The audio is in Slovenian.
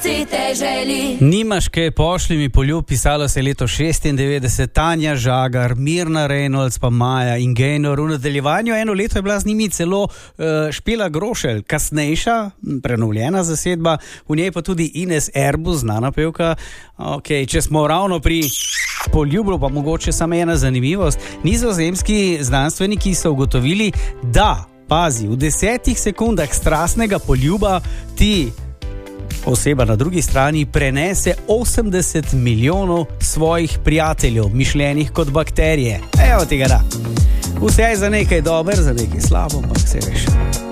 srce te želi. Nimaš kaj, pošli mi poljub, pisalo se je leto 96, Tanja Žagar, Mirna Reynolds pa Maja in Gaynor. V nadaljevanju eno leto je bila z njimi celo Špela Grošelj, kasnejša, prenovljena zasedba, v njej pa tudi Ines Erbus, znana pevka. Okay, če smo ravno pri poljubu, pa mogoče samo ena zanimivost. Nizozemski znanstveniki so ugotovili, da, pazi, v 10 sekundah strastnega poljuba ti oseba na drugi strani prenese 80 milijonov svojih prijateljev, mišljenih kot bakterije. Evo tega da. Vse je za nekaj dober, za nekaj slabo, ampak se veš.